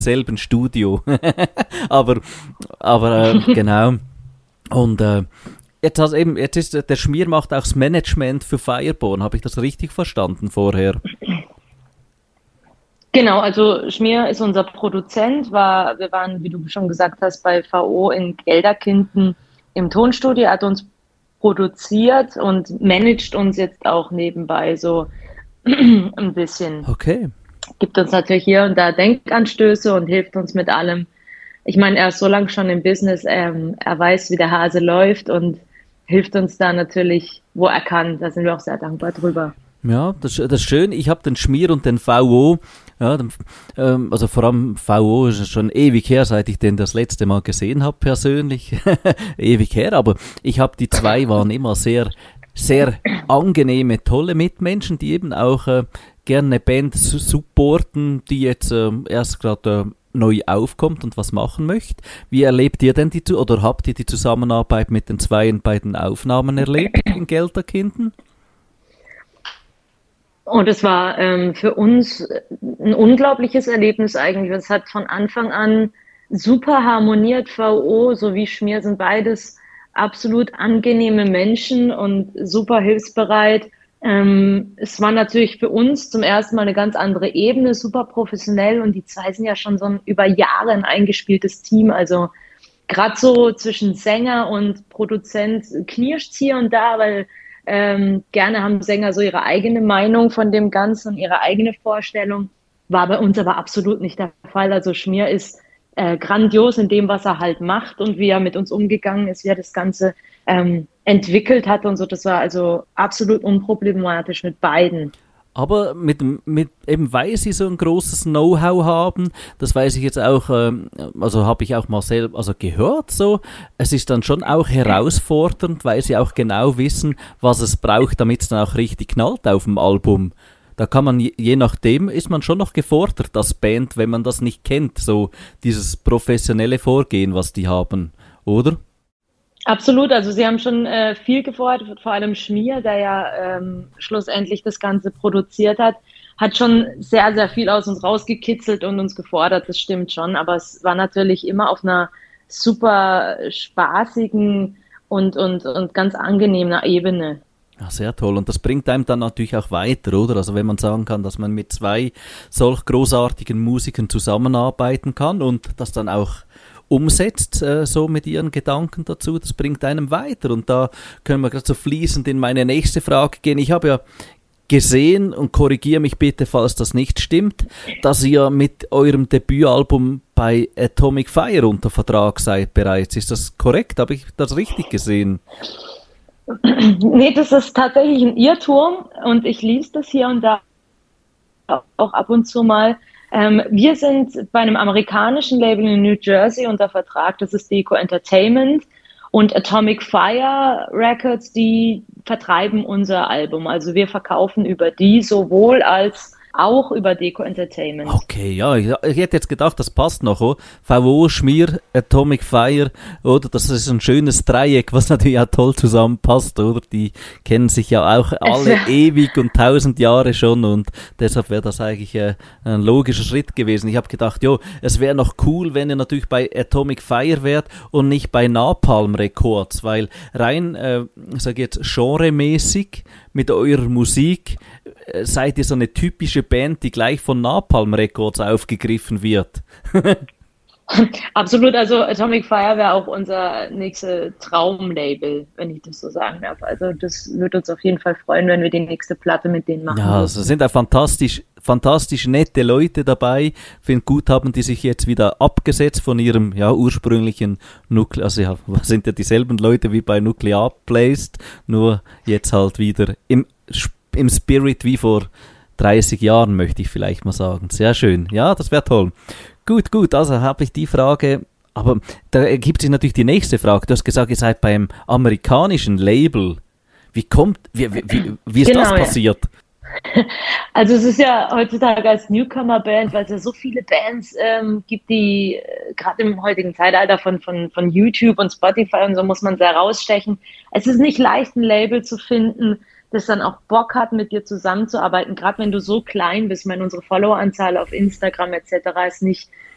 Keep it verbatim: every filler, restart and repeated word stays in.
selben Studio. aber aber äh, genau. Und äh, jetzt, hast eben, jetzt ist der Schmier macht auch das Management für Fireborn. Habe ich das richtig verstanden vorher? Genau, also Schmier ist unser Produzent, war, wir waren, wie du schon gesagt hast, bei V O in Gelderkinden im Tonstudio, er hat uns produziert und managt uns jetzt auch nebenbei so ein bisschen. Okay. Gibt uns natürlich hier und da Denkanstöße und hilft uns mit allem. Ich meine, er ist so lange schon im Business, ähm, er weiß, wie der Hase läuft und hilft uns da natürlich, wo er kann. Da sind wir auch sehr dankbar drüber. Ja, das, das ist schön. Ich habe den Schmier und den V O, ja, den, ähm, also vor allem V O ist schon ewig her, seit ich den das letzte Mal gesehen habe persönlich. Ewig her, aber ich habe die zwei waren immer sehr, sehr angenehme, tolle Mitmenschen, die eben auch äh, gerne eine Band su- supporten, die jetzt äh, erst gerade äh, neu aufkommt und was machen möchte. Wie erlebt ihr denn die, oder habt ihr die Zusammenarbeit mit den Zweien bei den Aufnahmen erlebt in Gelterkinden? Und es war ähm, für uns ein unglaubliches Erlebnis eigentlich. Es hat von Anfang an super harmoniert. V O sowie Schmier sind beides absolut angenehme Menschen und super hilfsbereit. Ähm, es war natürlich für uns zum ersten Mal eine ganz andere Ebene, super professionell und die zwei sind ja schon so ein über Jahre ein eingespieltes Team. Also gerade so zwischen Sänger und Produzent knirscht's hier und da, weil ähm, gerne haben Sänger so ihre eigene Meinung von dem Ganzen und ihre eigene Vorstellung. War bei uns aber absolut nicht der Fall. Also Schmier ist äh, grandios in dem, was er halt macht und wie er mit uns umgegangen ist, wie er das Ganze ähm, entwickelt hat und so. Das war also absolut unproblematisch mit beiden. Aber mit, mit eben weil sie so ein großes Know-how haben, das weiß ich jetzt auch, ähm, also habe ich auch mal selber also gehört so, es ist dann schon auch herausfordernd, weil sie auch genau wissen, was es braucht, damit es dann auch richtig knallt auf dem Album. Da kann man, je, je nachdem, ist man schon noch gefordert als Band, wenn man das nicht kennt, so dieses professionelle Vorgehen, was die haben, oder? Absolut, also sie haben schon äh, viel gefordert, vor allem Schmier, der ja ähm, schlussendlich das Ganze produziert hat, hat schon sehr, sehr viel aus uns rausgekitzelt und uns gefordert, das stimmt schon, aber es war natürlich immer auf einer super spaßigen und, und, und ganz angenehmen Ebene. Ja, sehr toll. Und das bringt einem dann natürlich auch weiter, oder? Also wenn man sagen kann, dass man mit zwei solch großartigen Musikern zusammenarbeiten kann und das dann auch umsetzt, äh, so mit ihren Gedanken dazu, das bringt einem weiter. Und da können wir gerade so fließend in meine nächste Frage gehen. Ich habe ja gesehen, und korrigiere mich bitte, falls das nicht stimmt, dass ihr mit eurem Debütalbum bei Atomic Fire unter Vertrag seid bereits. Ist das korrekt? Habe ich das richtig gesehen? Nee, das ist tatsächlich ein Irrtum und ich lese das hier und da auch ab und zu mal. Ähm, wir sind bei einem amerikanischen Label in New Jersey unter Vertrag, das ist Deco Entertainment und Atomic Fire Records, die vertreiben unser Album. Also wir verkaufen über die sowohl als auch über Deco Entertainment. Okay, ja, ich, ich hätte jetzt gedacht, das passt noch, oh. V O, Schmier, Atomic Fire, oder? Das ist ein schönes Dreieck, was natürlich auch toll zusammenpasst, oder? Die kennen sich ja auch alle ewig und tausend Jahre schon und deshalb wäre das eigentlich äh, ein logischer Schritt gewesen. Ich habe gedacht, jo, es wäre noch cool, wenn ihr natürlich bei Atomic Fire wärt und nicht bei Napalm Records, weil rein, äh, ich sage jetzt, genremäßig mit eurer Musik äh, seid ihr so eine typische Band, die gleich von Napalm Records aufgegriffen wird. Absolut, also Atomic Fire wäre auch unser nächstes Traumlabel, wenn ich das so sagen darf. Also das würde uns auf jeden Fall freuen, wenn wir die nächste Platte mit denen machen. Ja, es sind auch fantastisch, fantastisch nette Leute dabei. Finde gut, haben die sich jetzt wieder abgesetzt von ihrem ja ursprünglichen Nuklear, also ja, sind ja dieselben Leute wie bei Nuclear Blast, nur jetzt halt wieder im, im Spirit wie vor dreißig Jahren, möchte ich vielleicht mal sagen. Sehr schön. Ja, das wäre toll. Gut, gut, also habe ich die Frage, aber da ergibt sich natürlich die nächste Frage. Du hast gesagt, ihr seid beim amerikanischen Label. Wie kommt, wie, wie, wie ist genau, das passiert? Ja. Also es ist ja heutzutage als Newcomer-Band, weil es ja so viele Bands ähm, gibt, die äh, gerade im heutigen Zeitalter von, von, von YouTube und Spotify und so muss man sehr rausstechen. Es ist nicht leicht, ein Label zu finden, das dann auch Bock hat, mit dir zusammenzuarbeiten, gerade wenn du so klein bist. Ich meine, unsere Followeranzahl auf Instagram et cetera ist nicht